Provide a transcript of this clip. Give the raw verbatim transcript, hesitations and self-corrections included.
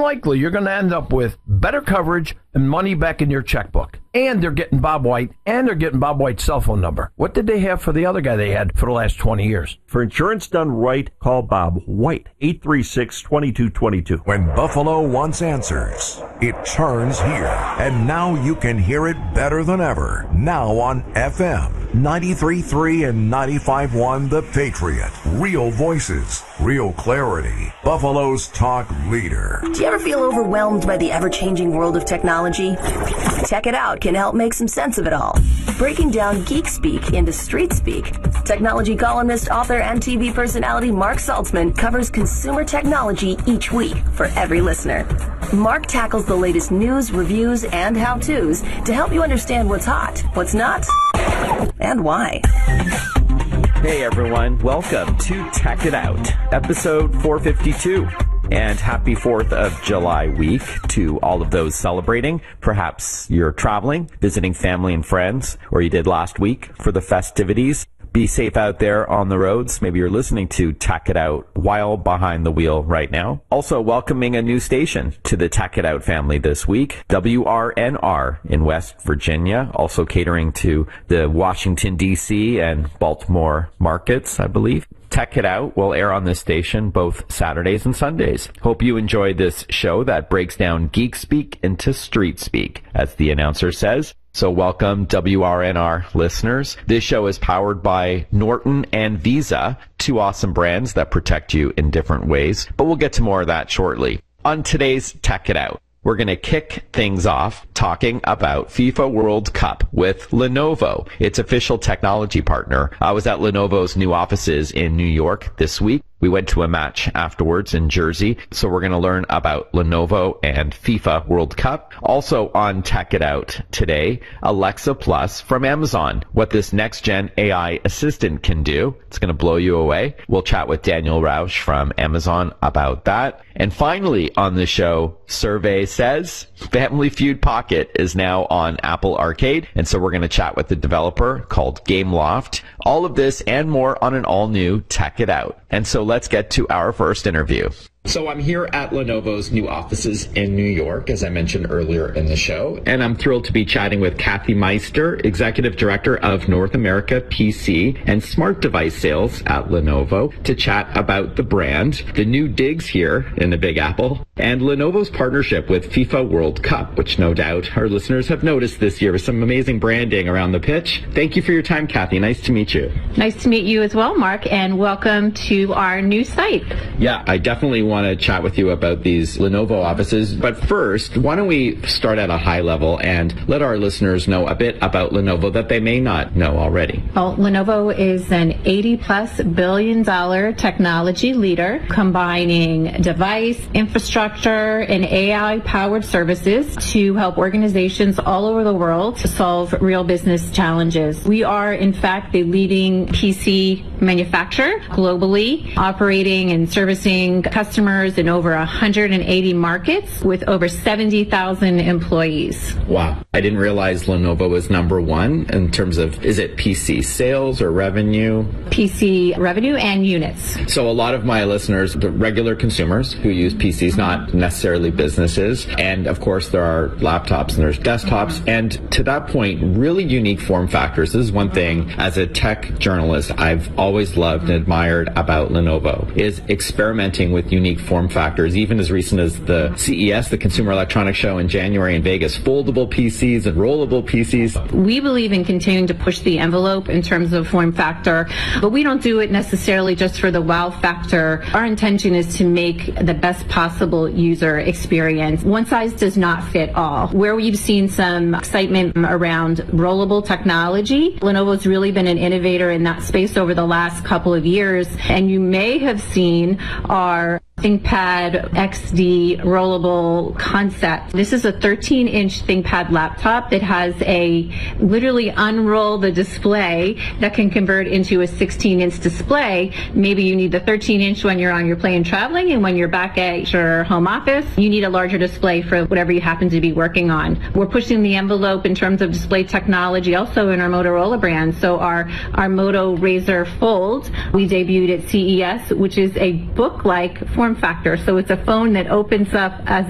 likely you're going to end up with better coverage and money back in your checkbook. And they're getting Bob White, and they're getting Bob White's cell phone number. What did they have for the other guy they had for the last twenty years? For insurance done right, call Bob White, eight three six, two two two two. When Buffalo wants answers, it turns here. And now you can hear it better than ever. Now on F M, ninety-three point three and ninety-five point one The Patriot. Real voices, real clarity. Buffalo's talk leader. Do you ever feel overwhelmed by the ever-changing world of technology? Check It Out can help make some sense of it all. Breaking down geek speak into street speak, technology columnist, author, and T V personality Mark Saltzman covers consumer technology each week for every listener. Mark tackles the latest news, reviews, and how-tos to help you understand what's hot, what's not, and why. Hey everyone, welcome to Tech It Out, episode four fifty-two. And happy fourth of July week to all of those celebrating. Perhaps you're traveling, visiting family and friends, or you did last week for the festivities. Be safe out there on the roads. Maybe you're listening to Tech It Out while behind the wheel right now. Also welcoming a new station to the Tech It Out family this week, W R N R in West Virginia, also catering to the Washington, D C and Baltimore markets, I believe. Tech It Out will air on this station both Saturdays and Sundays. Hope you enjoy this show that breaks down geek speak into street speak, as the announcer says. So welcome, W R N R listeners. This show is powered by Norton and Visa, two awesome brands that protect you in different ways, but we'll get to more of that shortly. On today's Tech It Out, we're going to kick things off talking about FIFA World Cup with Lenovo, its official technology partner. I was at Lenovo's new offices in New York this week. We went to a match afterwards in Jersey, so we're going to learn about Lenovo and FIFA World Cup. Also on Tech It Out today, Alexa Plus from Amazon, what this next-gen A I assistant can do. It's going to blow you away. We'll chat with Daniel Rausch from Amazon about that. And finally on the show, Survey says Family Feud Pocket is now on Apple Arcade, and so we're going to chat with the developer called Gameloft. All of this and more on an all-new Tech It Out. And so let's get to our first interview. So I'm here at Lenovo's new offices in New York, as I mentioned earlier in the show, and I'm thrilled to be chatting with Kathy Meister, Executive Director of North America P C and Smart Device Sales at Lenovo, to chat about the brand, the new digs here in the Big Apple, and Lenovo's partnership with FIFA World Cup, which no doubt our listeners have noticed this year with some amazing branding around the pitch. Thank you for your time, Kathy. Nice to meet you. Nice to meet you as well, Mark, and welcome to our new site. Yeah, I definitely want to chat with you about these Lenovo offices. But first, why don't we start at a high level and let our listeners know a bit about Lenovo that they may not know already. Well, Lenovo is an eighty plus billion dollar technology leader, combining device, infrastructure, and A I-powered services to help organizations all over the world to solve real business challenges. We are, in fact, the leading P C manufacturer globally, operating and servicing customers in over one hundred eighty markets with over seventy thousand employees. Wow. I didn't realize Lenovo was number one in terms of, is it P C sales or revenue? P C revenue and units. So a lot of my listeners, the regular consumers who use P Cs, not necessarily businesses. And of course, there are laptops and there's desktops. And to that point, really unique form factors. This is one thing as a tech journalist I've always loved and admired about Lenovo, is experimenting with unique form factors, even as recent as the C E S, the Consumer Electronics Show in January in Vegas, foldable P Cs and rollable P Cs. We believe in continuing to push the envelope in terms of form factor, but we don't do it necessarily just for the wow factor. Our intention is to make the best possible user experience. One size does not fit all. Where we've seen some excitement around rollable technology, Lenovo's really been an innovator in that space over the last couple of years, and you may have seen our ThinkPad X D rollable concept. This is a thirteen inch ThinkPad laptop that has a literally unroll the display that can convert into a sixteen inch display. Maybe you need the thirteen inch when you're on your plane traveling, and when you're back at your home office, you need a larger display for whatever you happen to be working on. We're pushing the envelope in terms of display technology also in our Motorola brand. So our, our Moto Razr Fold, we debuted at C E S, which is a book-like form factor. So it's a phone that opens up as